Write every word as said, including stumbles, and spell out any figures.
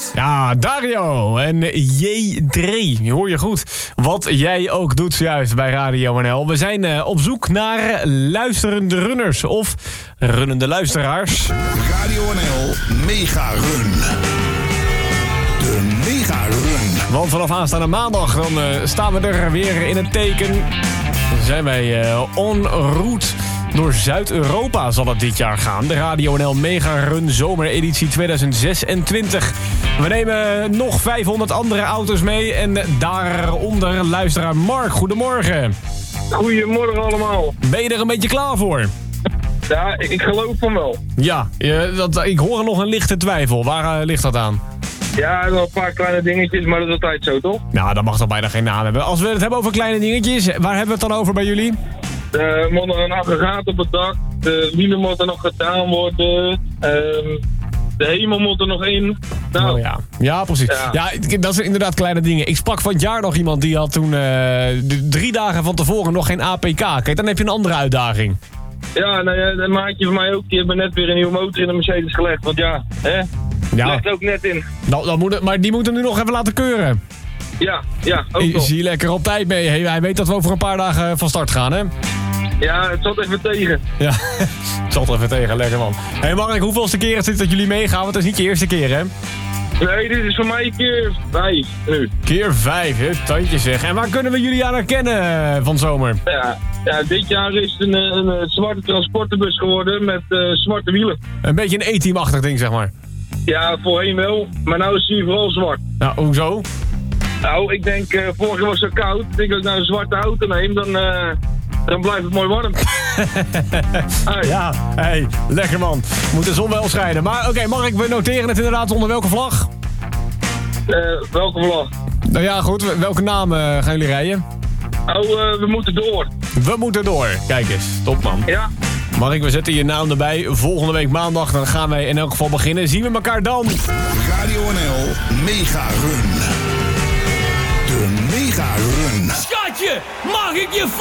Ja, Dario en J drie. Hoor je goed. Wat jij ook doet zojuist bij Radio N L. We zijn uh, op zoek naar luisterende runners of runnende luisteraars. Radio N L Mega Run. De Mega Run. Want vanaf aanstaande maandag dan uh, staan we er weer in het teken. Dan zijn wij uh, en route. Door Zuid-Europa zal het dit jaar gaan. De Radio N L Mega Run Zomereditie tweeduizend zesentwintig. We nemen nog vijfhonderd andere auto's mee. En daaronder luisteraar Mark. Goedemorgen. Goedemorgen allemaal. Ben je er een beetje klaar voor? Ja, ik geloof van wel. Ja, je, dat, ik hoor nog een lichte twijfel. Waar uh, ligt dat aan? Ja, nog een paar kleine dingetjes, maar dat is altijd zo, toch? Nou, dat mag toch bijna geen naam hebben. Als we het hebben over kleine dingetjes, waar hebben we het dan over bij jullie? Er moet nog een aggregaat op het dak. De wielen moeten nog gedaan worden. Um, de hemel moet er nog in. Nou, oh ja. ja, precies. Ja. ja, dat zijn inderdaad kleine dingen. Ik sprak van het jaar nog iemand die had toen uh, de drie dagen van tevoren nog geen A P K. Kijk, dan heb je een andere uitdaging. Ja, nou ja, een maatje van mij ook. Die hebben net weer een nieuwe motor in de Mercedes gelegd. Want ja, hè? Ja. Legt ook net in. Nou, dan moet het, maar die moeten nu nog even laten keuren. Ja, ja, ook Ik nog. zie je lekker op tijd mee. Hey, hij weet dat we over een paar dagen van start gaan, hè? Ja, het zat even tegen. Ja, het zat er even tegen. Lekker, man. Hé, hey Mark, hoeveelste keer is het dat jullie meegaan? Want het is niet je eerste keer, hè? Nee, dit is voor mij keer vijf nu. Keer vijf, hè? Tandje zeg. En waar kunnen we jullie aan herkennen van zomer? Ja, ja dit jaar is het een, een, een zwarte transporterbus geworden met uh, zwarte wielen. Een beetje een E-team-achtig ding, zeg maar. Ja, voorheen wel. Maar nu is hij vooral zwart. Nou, hoezo? Nou, ik denk, uh, vorig jaar was het zo koud. Ik denk dat ik nou een zwarte auto neem, dan, uh, dan blijft het mooi warm. Hey. Ja, hey, lekker man. Moet de zon wel schijnen. Maar oké, okay, Mark, we noteren het inderdaad onder welke vlag? Uh, welke vlag? Nou ja, goed. Welke naam uh, gaan jullie rijden? Oh, uh, we moeten door. We moeten door. Kijk eens, top man. Ja. Mark, we zetten je naam erbij. Volgende week maandag, dan gaan wij in elk geval beginnen. Zien we elkaar dan. Radio N L Mega Run. De Mega Run. Schatje, mag ik je